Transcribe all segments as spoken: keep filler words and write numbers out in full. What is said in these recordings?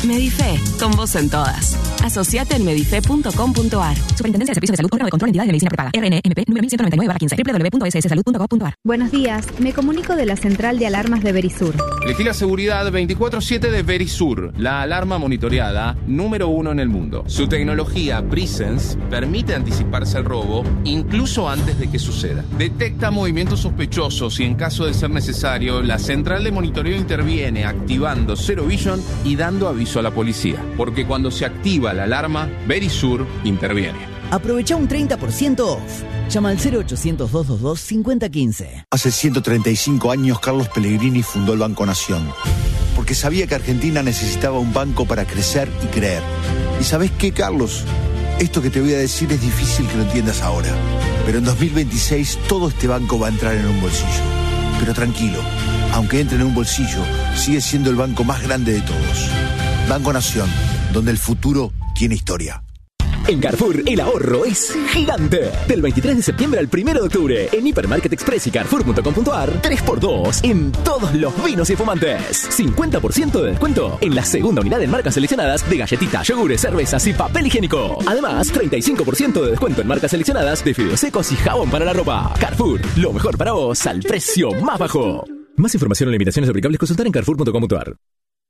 Medife, con vos en todas. Asociate en medife punto com punto a r. Superintendencia de Servicios de Salud, órgano de control de entidades de medicina prepaga. R N M P número mil ciento noventa y nueve barra quince. doble u doble u doble u punto s s salud punto gov punto a r. Buenos días, me comunico de la central de alarmas de Verisur. Elegí la seguridad veinticuatro siete de Verisur, la alarma monitoreada número uno en el mundo. Su tecnología Presence permite anticiparse al robo incluso antes de que suceda. Detecta movimientos sospechosos y en caso de ser necesario, la central de monitoreo interviene activando Zero Vision y dando aviso a la policía. Porque cuando se activa la alarma, Verisur interviene. Aprovecha un treinta por ciento off. Llama al cero ochocientos, doscientos veintidós, cincuenta quince. Hace ciento treinta y cinco años Carlos Pellegrini fundó el Banco Nación, porque sabía que Argentina necesitaba un banco para crecer y creer. ¿Y sabés qué, Carlos? Esto que te voy a decir es difícil que lo entiendas ahora, pero en dos mil veintiséis todo este banco va a entrar en un bolsillo. Pero tranquilo, aunque entre en un bolsillo, sigue siendo el banco más grande de todos. Banco Nación, donde el futuro tiene historia. En Carrefour, el ahorro es gigante. Del veintitrés de septiembre al primero de octubre, en Hipermarket Express y Carrefour punto com punto a r, tres por dos en todos los vinos y espumantes. cincuenta por ciento de descuento en la segunda unidad en marcas seleccionadas de galletitas, yogures, cervezas y papel higiénico. Además, treinta y cinco por ciento de descuento en marcas seleccionadas de fideos secos y jabón para la ropa. Carrefour, lo mejor para vos al precio más bajo. Más información o limitaciones aplicables, consultar en carrefour punto com punto a r.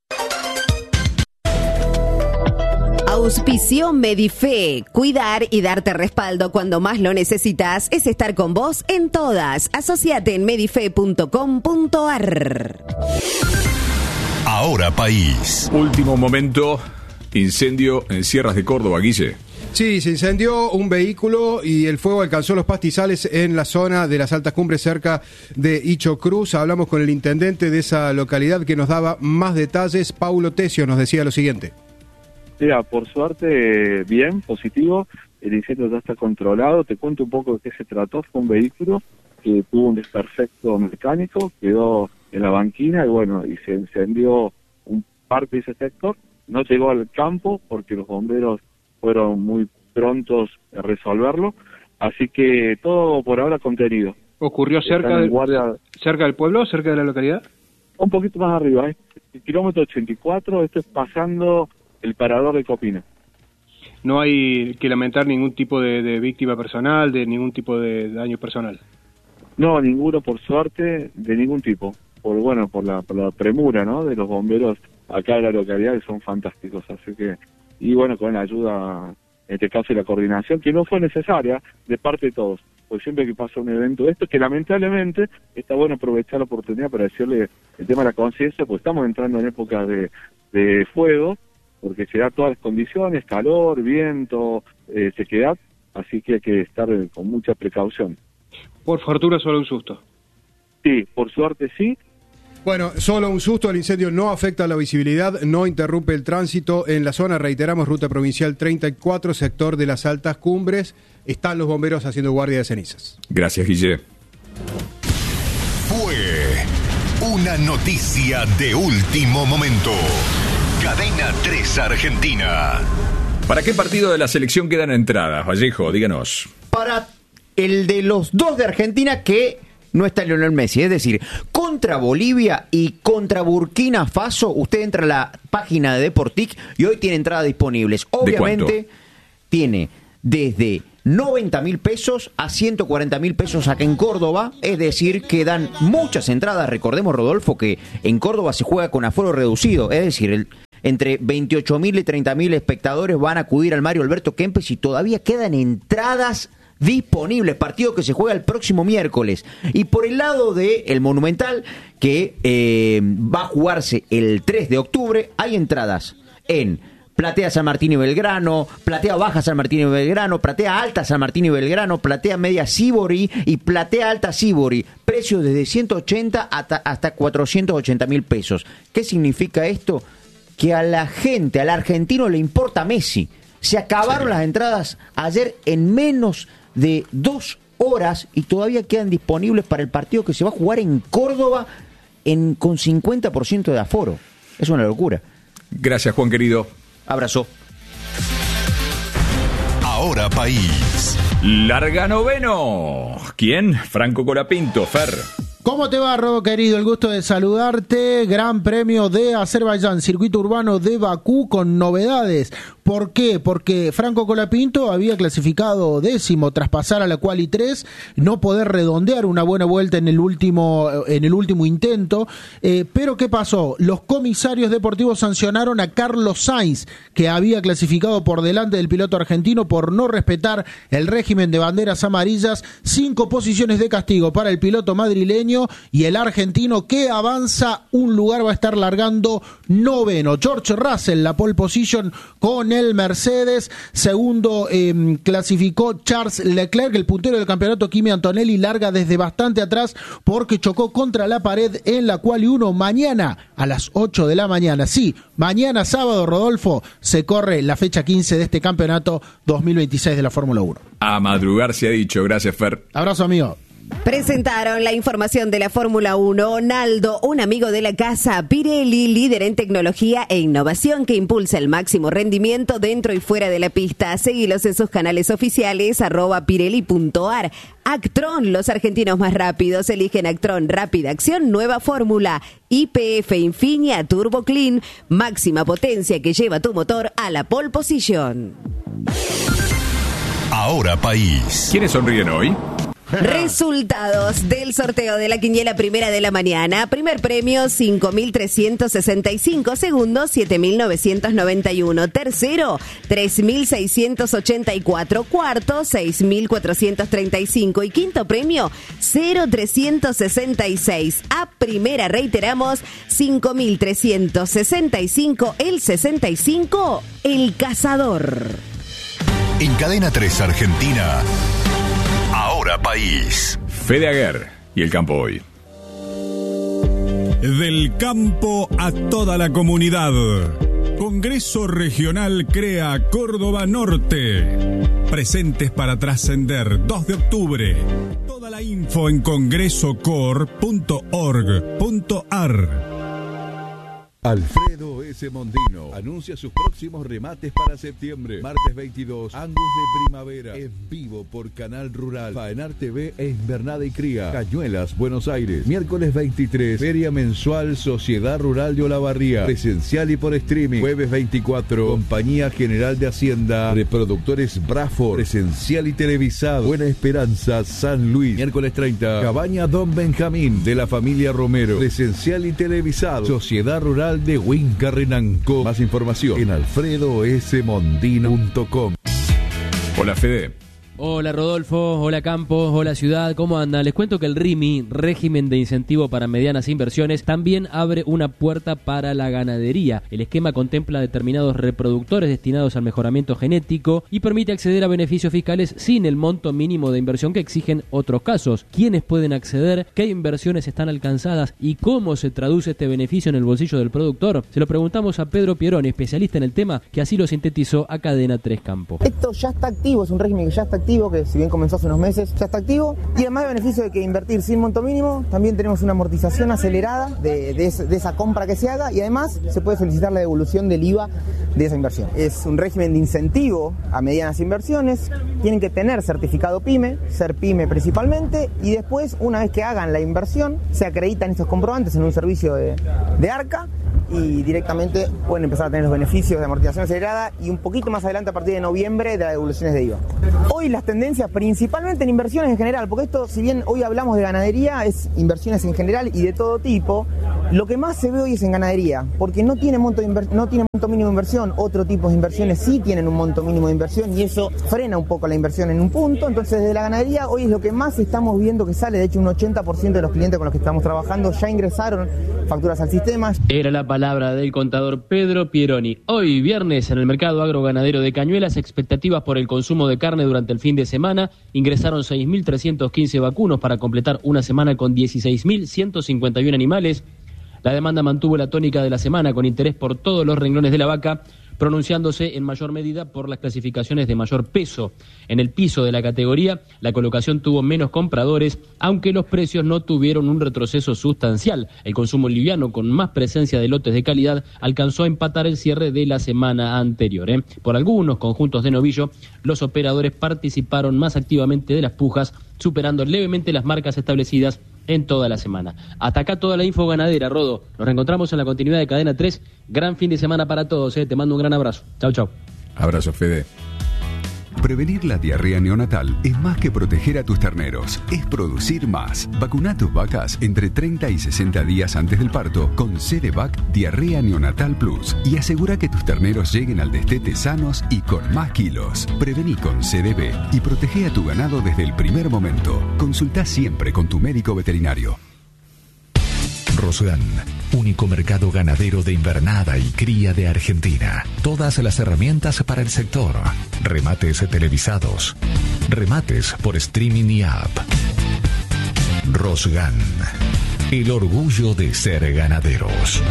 Auspicio Medife. Cuidar y darte respaldo cuando más lo necesitas es estar con vos en todas. Asociate en medife punto com punto a r. Ahora País. Último momento, incendio en Sierras de Córdoba, Guille. Sí, se incendió un vehículo y el fuego alcanzó los pastizales en la zona de las altas cumbres cerca de Icho Cruz. Hablamos con el intendente de esa localidad que nos daba más detalles. Paulo Tesio nos decía lo siguiente. Mira, por suerte, bien, positivo, el incendio ya está controlado. Te cuento un poco de qué se trató. Fue un vehículo que tuvo un desperfecto mecánico, quedó en la banquina y bueno, y se encendió un parte de ese sector. No llegó al campo porque los bomberos fueron muy prontos a resolverlo, así que todo por ahora contenido. ¿Ocurrió cerca del, guardia... cerca del pueblo, cerca de la localidad? Un poquito más arriba, ¿eh? El kilómetro ochenta y cuatro, esto es pasando el parador de Copina. No hay que lamentar ningún tipo de, de víctima personal, de ningún tipo de daño personal. No, ninguno por suerte, de ningún tipo. Por bueno, por la, por la premura, ¿no? De los bomberos acá en la localidad, que son fantásticos. Así que, y bueno, con la ayuda, en este caso, y la coordinación, que no fue necesaria de parte de todos. Porque siempre que pasa un evento de esto, que lamentablemente está bueno aprovechar la oportunidad para decirle el tema de la conciencia, porque estamos entrando en época de, de fuego, porque se da todas las condiciones, calor, viento, eh, sequedad, así que hay que estar eh, con mucha precaución. Por fortuna, solo un susto. Sí, por suerte sí. Bueno, solo un susto, el incendio no afecta la visibilidad, no interrumpe el tránsito en la zona, reiteramos, ruta provincial treinta y cuatro, sector de las altas cumbres, están los bomberos haciendo guardia de cenizas. Gracias, Guille. Fue una noticia de último momento. Cadena tres Argentina. ¿Para qué partido de la selección quedan entradas, Vallejo? Díganos. Para el de los dos de Argentina que no está Lionel Messi, es decir, contra Bolivia y contra Burkina Faso, usted entra a la página de Deportic y hoy tiene entradas disponibles. Obviamente tiene desde noventa mil pesos a ciento cuarenta mil pesos acá en Córdoba, es decir, que dan muchas entradas. Recordemos, Rodolfo, que en Córdoba se juega con aforo reducido, es decir, el, entre veintiocho mil y treinta mil espectadores van a acudir al Mario Alberto Kempes y todavía quedan entradas disponibles, partido que se juega el próximo miércoles. Y por el lado de el Monumental, que eh, va a jugarse el tres de octubre, hay entradas en Platea San Martín y Belgrano, Platea Baja San Martín y Belgrano, Platea Alta San Martín y Belgrano, Platea Media Sibori y Platea Alta Sibori. Precios desde ciento ochenta hasta, hasta cuatrocientos ochenta mil pesos. ¿Qué significa esto? Que a la gente, al argentino le importa Messi. Se acabaron sí. las entradas ayer en menos de dos horas y todavía quedan disponibles para el partido que se va a jugar en Córdoba en, con cincuenta por ciento de aforo. Es una locura. Gracias, Juan querido. Abrazo. Ahora País. Larga noveno. ¿Quién? Franco Colapinto, Fer. ¿Cómo te va, Rodo, querido? El gusto de saludarte. Gran Premio de Azerbaiyán, circuito urbano de Bakú con novedades. ¿Por qué? Porque Franco Colapinto había clasificado décimo tras pasar a la quali tres, no poder redondear una buena vuelta en el último en el último intento. Eh, pero ¿qué pasó? Los comisarios deportivos sancionaron a Carlos Sainz, que había clasificado por delante del piloto argentino por no respetar el régimen de banderas amarillas. Cinco posiciones de castigo para el piloto madrileño, y el argentino que avanza un lugar va a estar largando noveno. George Russell, la pole position con el Mercedes. Segundo eh, clasificó Charles Leclerc, el puntero del campeonato. Kimi Antonelli larga desde bastante atrás porque chocó contra la pared en la quali uno. Mañana a las ocho de la mañana, sí, mañana sábado, Rodolfo, se corre la fecha quince de este campeonato dos mil veintiséis de la Fórmula uno. A madrugar se ha dicho. Gracias, Fer. Abrazo, amigo. Presentaron la información de la Fórmula uno. Naldo, un amigo de la casa. Pirelli, líder en tecnología e innovación que impulsa el máximo rendimiento dentro y fuera de la pista. Seguilos en sus canales oficiales, arroba pirelli punto ar. Actron, los argentinos más rápidos eligen Actron Rápida Acción, nueva fórmula. Y P F Infinia Turbo Clean, máxima potencia que lleva tu motor a la pole position. Ahora País. ¿Quiénes sonríen hoy? Resultados del sorteo de la quiniela primera de la mañana. Primer premio, cinco mil trescientos sesenta y cinco. Segundo, siete mil novecientos noventa y uno. Tercero, tres mil seiscientos ochenta y cuatro. Cuarto, seis mil cuatrocientos treinta y cinco. Y quinto premio, cero trescientos sesenta y seis. A primera, reiteramos, cinco mil trescientos sesenta y cinco. El sesenta y cinco, el cazador. En Cadena tres Argentina. Ahora País. Fede Aguer y el campo hoy. Del campo a toda la comunidad. Congreso Regional Crea Córdoba Norte. Presentes para trascender. dos de octubre. Toda la info en congreso cor punto org punto ar. Alfredo S. Mondino anuncia sus próximos remates para septiembre. Martes veintidós, Angus de Primavera, en vivo por Canal Rural. Faenar T V e Invernada y Cría, Cañuelas, Buenos Aires. Miércoles veintitrés, Feria Mensual Sociedad Rural de Olavarría, presencial y por streaming. Jueves veinticuatro, Compañía General de Hacienda, Reproductores Braford, presencial y televisado. Buena Esperanza, San Luis. Miércoles treinta, Cabaña Don Benjamín, de la familia Romero, presencial y televisado. Sociedad Rural de Huincarrenanco. Más información en alfredo s mondino punto com. Hola, Fede. Hola Rodolfo, hola Campos, hola Ciudad, ¿cómo andan? Les cuento que el R I M I, régimen de incentivo para medianas inversiones, también abre una puerta para la ganadería. El esquema contempla determinados reproductores destinados al mejoramiento genético y permite acceder a beneficios fiscales sin el monto mínimo de inversión que exigen otros casos. ¿Quiénes pueden acceder? ¿Qué inversiones están alcanzadas? ¿Y cómo se traduce este beneficio en el bolsillo del productor? Se lo preguntamos a Pedro Pieroni, especialista en el tema, que así lo sintetizó a Cadena tres Campo. Esto ya está activo, es un régimen que ya está activo, que si bien comenzó hace unos meses, ya está activo, y además el beneficio de que invertir sin monto mínimo, también tenemos una amortización acelerada de, de, de esa compra que se haga, y además se puede solicitar la devolución del I V A de esa inversión. Es un régimen de incentivo a medianas inversiones, tienen que tener certificado PYME, ser PYME principalmente, y después, una vez que hagan la inversión, se acreditan estos comprobantes en un servicio de, de ARCA, y directamente pueden empezar a tener los beneficios de amortización acelerada y un poquito más adelante, a partir de noviembre, de las devoluciones de I V A. Hoy las tendencias principalmente en inversiones en general, porque esto, si bien hoy hablamos de ganadería, es inversiones en general y de todo tipo, lo que más se ve hoy es en ganadería, porque no tiene monto, de inver- no tiene monto mínimo de inversión, otro tipo de inversiones sí tienen un monto mínimo de inversión y eso frena un poco la inversión en un punto. Entonces desde la ganadería hoy es lo que más estamos viendo que sale. De hecho, un ochenta por ciento de los clientes con los que estamos trabajando ya ingresaron facturas al sistema. Era la palabra del contador Pedro Pieroni. Hoy viernes en el mercado agroganadero de Cañuelas, expectativas por el consumo de carne durante el fin de semana. Ingresaron seis mil trescientos quince vacunos para completar una semana con dieciséis mil ciento cincuenta y uno animales. La demanda mantuvo la tónica de la semana con interés por todos los renglones de la vaca, pronunciándose en mayor medida por las clasificaciones de mayor peso. En el piso de la categoría, la colocación tuvo menos compradores, aunque los precios no tuvieron un retroceso sustancial. El consumo liviano, con más presencia de lotes de calidad, alcanzó a empatar el cierre de la semana anterior. ¿eh? Por algunos conjuntos de novillo, los operadores participaron más activamente de las pujas, superando levemente las marcas establecidas en toda la semana. Hasta acá toda la info ganadera, Rodo. Nos reencontramos en la continuidad de Cadena tres. Gran fin de semana para todos, ¿eh? Te mando un gran abrazo. Chau, chau. Abrazo, Fede. Prevenir la diarrea neonatal es más que proteger a tus terneros, es producir más. Vacuna a tus vacas entre treinta y sesenta días antes del parto con C-D-Vac Diarrea Neonatal Plus y asegura que tus terneros lleguen al destete sanos y con más kilos. Prevení con C D B y protege a tu ganado desde el primer momento. Consulta siempre con tu médico veterinario. Rosgan, único mercado ganadero de invernada y cría de Argentina. Todas las herramientas para el sector. Remates televisados. Remates por streaming y app. Rosgan, el orgullo de ser ganaderos.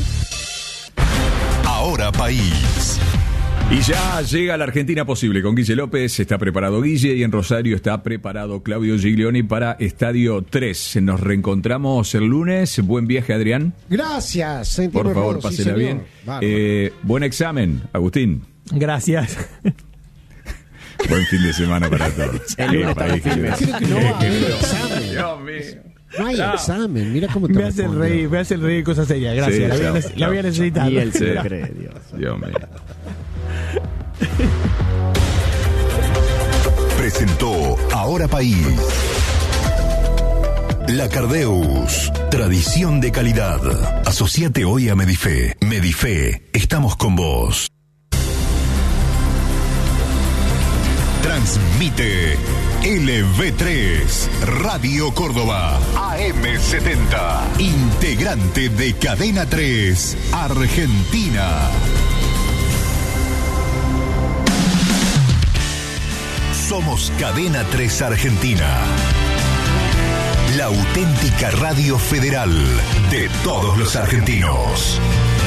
Ahora País. Y ya llega la Argentina Posible con Guille López. Está preparado Guille y en Rosario está preparado Claudio Giglioni para Estadio tres. Nos reencontramos el lunes. Buen viaje, Adrián. Gracias. Por favor, sí, pásela bien. Eh, buen examen, Agustín. Gracias. Buen fin de semana para todos. El lunes país, creo que no va a haber examen. Dios mío. No hay no. examen, mira cómo te me hace el reír, me hace el reír cosas serias. Gracias, sí, la, chao, voy a, chao, la voy a necesitar. Y él se lo cree, Dios. Dios mío. Presentó Ahora País. La Cardeus, tradición de calidad. Asociate hoy a Medife. Medife, estamos con vos. Transmite L V tres, Radio Córdoba, A M setenta, integrante de Cadena tres, Argentina. Somos Cadena tres Argentina, la auténtica radio federal de todos los argentinos.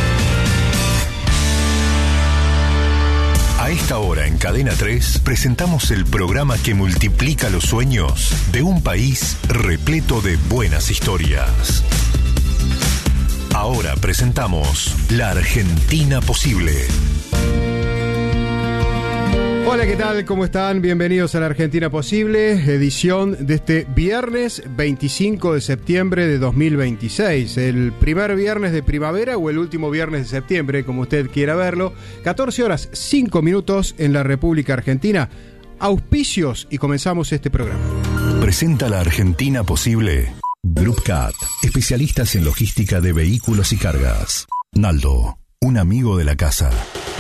A esta hora en Cadena tres presentamos el programa que multiplica los sueños de un país repleto de buenas historias. Ahora presentamos La Argentina Posible. Hola, ¿qué tal? ¿Cómo están? Bienvenidos a La Argentina Posible, edición de este viernes veinticinco de septiembre de dos mil veintiséis. El primer viernes de primavera o el último viernes de septiembre, como usted quiera verlo. catorce horas cinco minutos en la República Argentina. Auspicios y comenzamos este programa. Presenta La Argentina Posible. Group Cat, especialistas en logística de vehículos y cargas. Naldo, un amigo de la casa.